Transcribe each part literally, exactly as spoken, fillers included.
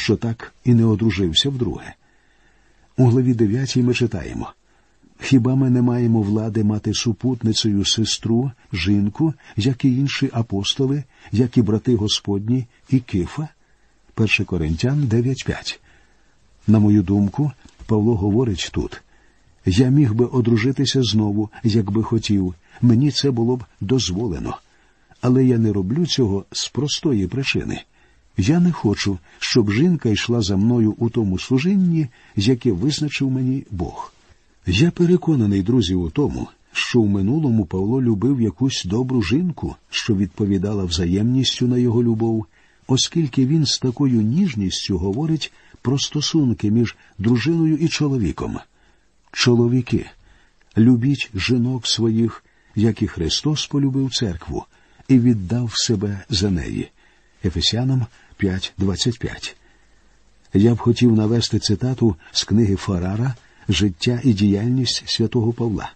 що так і не одружився вдруге. У главі дев'ятій ми читаємо: «Хіба ми не маємо влади мати супутницею сестру, жінку, як і інші апостоли, як і брати Господні, і Кифа?» перше Коринтян дев'ять п'ять. На мою думку, Павло говорить тут: «Я міг би одружитися знову, якби хотів, мені це було б дозволено. Але я не роблю цього з простої причини. Я не хочу, щоб жінка йшла за мною у тому служінні, яке визначив мені Бог». Я переконаний, друзі, у тому, що в минулому Павло любив якусь добру жінку, що відповідала взаємністю на його любов, оскільки він з такою ніжністю говорить про стосунки між дружиною і чоловіком. Чоловіки, любіть жінок своїх, як і Христос полюбив церкву і віддав себе за неї. Ефесянам п'ять двадцять п'ять. Я б хотів навести цитату з книги Фарара «Життя і діяльність святого Павла».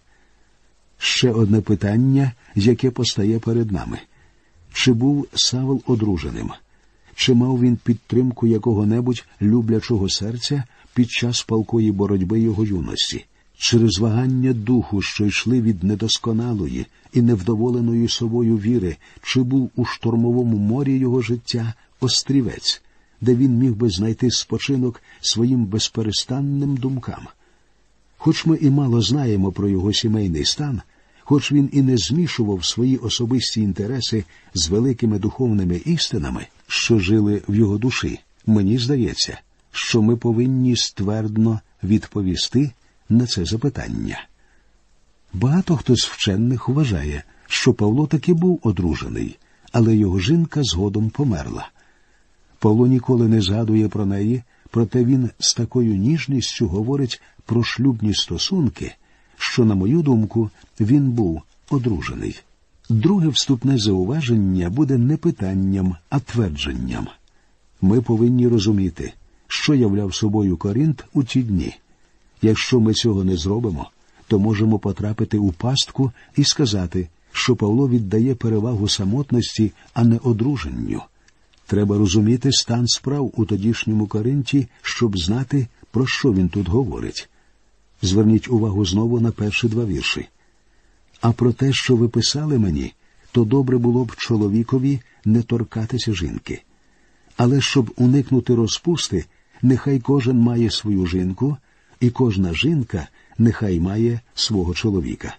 Ще одне питання, яке постає перед нами. Чи був Савл одруженим? Чи мав він підтримку якого-небудь люблячого серця під час палкої боротьби його юності? Через вагання духу, що йшли від недосконалої і невдоволеної собою віри, чи був у штормовому морі його життя острівець, де він міг би знайти спочинок своїм безперестанним думкам? Хоч ми і мало знаємо про його сімейний стан, хоч він і не змішував свої особисті інтереси з великими духовними істинами, що жили в його душі, мені здається, що ми повинні ствердно відповісти на це запитання. Багато хто з вчених вважає, що Павло таки був одружений, але його жінка згодом померла. Павло ніколи не згадує про неї, проте він з такою ніжністю говорить про шлюбні стосунки, що, на мою думку, він був одружений. Друге вступне зауваження буде не питанням, а твердженням. Ми повинні розуміти, що являв собою Коринт у ті дні. Якщо ми цього не зробимо, то можемо потрапити у пастку і сказати, що Павло віддає перевагу самотності, а не одруженню. Треба розуміти стан справ у тодішньому Коринті, щоб знати, про що він тут говорить. Зверніть увагу знову на перші два вірші. «А про те, що ви писали мені, то добре було б чоловікові не торкатися жінки. Але щоб уникнути розпусти, нехай кожен має свою жінку, і кожна жінка нехай має свого чоловіка».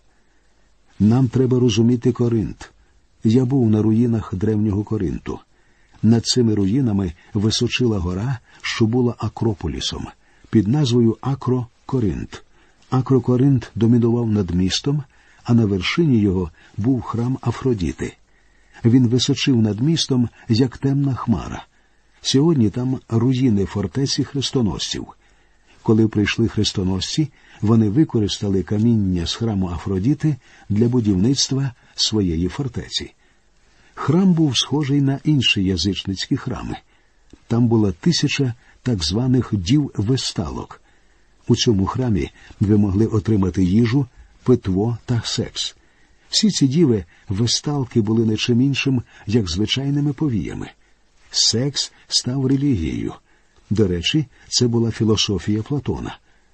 Нам треба розуміти Коринт. Я був на руїнах древнього Коринту. Над цими руїнами височила гора, що була Акрополісом, під назвою Акро-Коринт. Акро-Коринт домінував над містом, а на вершині його був храм Афродіти. Він височив над містом, як темна хмара. Сьогодні там руїни фортеці хрестоносців. Коли прийшли хрестоносці, вони використали каміння з храму Афродіти для будівництва своєї фортеці. Храм був схожий на інші язичницькі храми. Там була тисяча так званих дів-весталок. У цьому храмі ви могли отримати їжу, питво та секс. Всі ці діви-весталки були не чим іншим, як звичайними повіями. Секс став релігією. До речі, це була філософія Платона.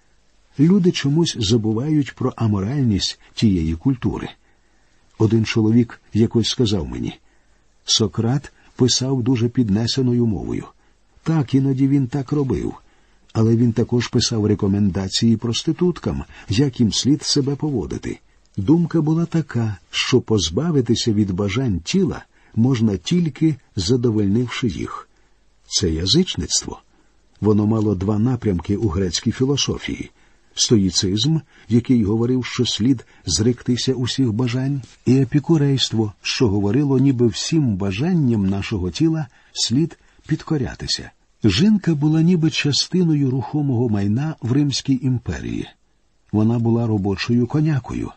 Люди чомусь забувають про аморальність тієї культури. Один чоловік якось сказав мені: «Сократ писав дуже піднесеною мовою. Так, іноді він так робив. Але він також писав рекомендації проституткам, як їм слід себе поводити. Думка була така, що позбавитися від бажань тіла можна тільки задовольнивши їх. Це язичництво. Воно мало два напрямки у грецькій філософії – стоїцизм, який говорив, що слід зректися усіх бажань, і епікурейство, що говорило, ніби всім бажанням нашого тіла слід підкорятися. Жінка була ніби частиною рухомого майна в Римській імперії. Вона була робочою конякою.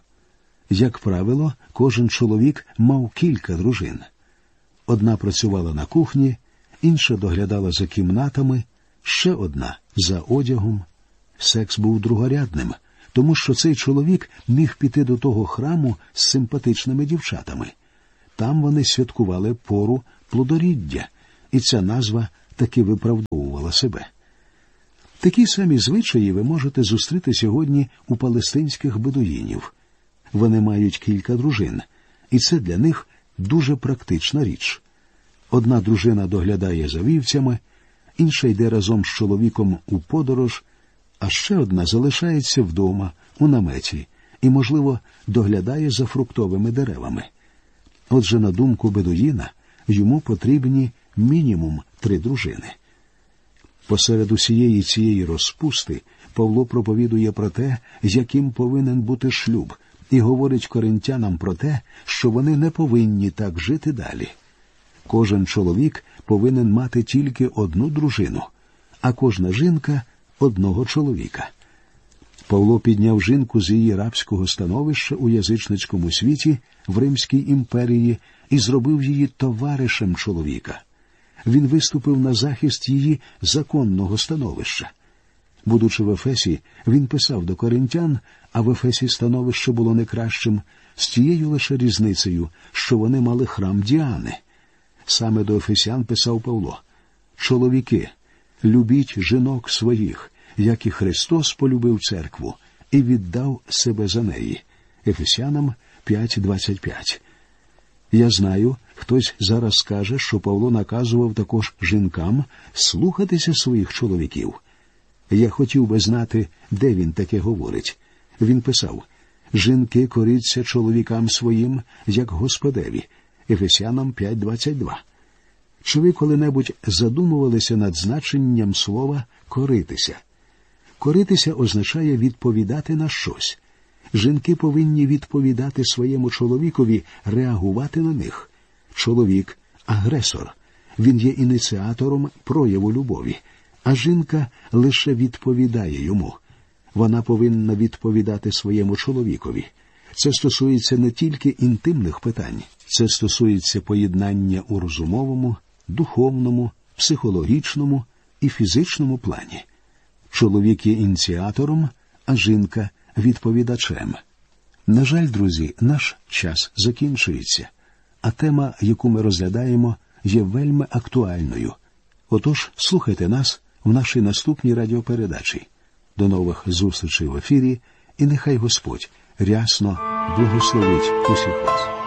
Як правило, кожен чоловік мав кілька дружин. Одна працювала на кухні, інша доглядала за кімнатами, ще одна – за одягом. Секс був другорядним, тому що цей чоловік міг піти до того храму з симпатичними дівчатами. Там вони святкували пору плодоріддя, і ця назва таки виправдовувала проявляла себе. Такі самі звичаї ви можете зустріти сьогодні у палестинських бедуїнів. Вони мають кілька дружин, і це для них дуже практична річ. Одна дружина доглядає за вівцями, інша йде разом з чоловіком у подорож, а ще одна залишається вдома, у наметі, і, можливо, доглядає за фруктовими деревами. Отже, на думку бедуїна, йому потрібні мінімум три дружини. Посеред усієї цієї розпусти Павло проповідує про те, яким повинен бути шлюб, і говорить коринтянам про те, що вони не повинні так жити далі. Кожен чоловік повинен мати тільки одну дружину, а кожна жінка – одного чоловіка. Павло підняв жінку з її рабського становища у язичницькому світі, в Римській імперії, і зробив її товаришем чоловіка. Він виступив на захист її законного становища. Будучи в Ефесі, він писав до коринтян, а в Ефесі становище було не кращим, з тією лише різницею, що вони мали храм Діани. Саме до Ефесян писав Павло: «Чоловіки, любіть жінок своїх, як і Христос полюбив церкву і віддав себе за неї». Ефесянам п'ять двадцять п'ять. Я знаю, хтось зараз скаже, що Павло наказував також жінкам слухатися своїх чоловіків. Я хотів би знати, де він таке говорить. Він писав: «Жінки коріться чоловікам своїм, як Господеві». Ефесянам п'ять двадцять два. Чи ви коли-небудь задумувалися над значенням слова «коритися»? Коритися означає відповідати на щось. Жінки повинні відповідати своєму чоловікові, реагувати на них. Чоловік – агресор. Він є ініціатором прояву любові, а жінка лише відповідає йому. Вона повинна відповідати своєму чоловікові. Це стосується не тільки інтимних питань. Це стосується поєднання у розумовому, духовному, психологічному і фізичному плані. Чоловік є ініціатором, а жінка – відповідачем. На жаль, друзі, наш час закінчується, а тема, яку ми розглядаємо, є вельми актуальною. Отож, слухайте нас в нашій наступній радіопередачі. До нових зустрічей в ефірі, і нехай Господь рясно благословить усіх вас.